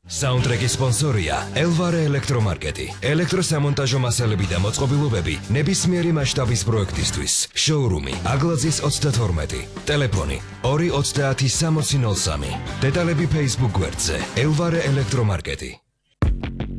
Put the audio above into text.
Soundtrack-ის სპონსორია Elvare ელექტრომარკეტი. ელექტროსამონტაჟო მასალები და მოწყობილობები ნებისმიერი მასშტაბის პროექტისთვის. Showroom-ი აგლაძის 32. ტელეფონი 230 6003. დეტალები Facebook გვერდზე Elvare ელექტრომარკეტი.